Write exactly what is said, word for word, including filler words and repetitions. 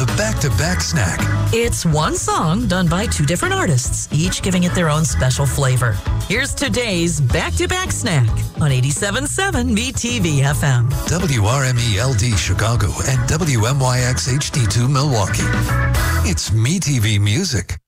the back-to-back snack. It's one song done by two different artists, each giving it their own special flavor. Here's today's back-to-back snack on eighty-seven point seven B T V F M. W R M E L D Chicago and W M Y X H D two Milwaukee. It's Me T V Music.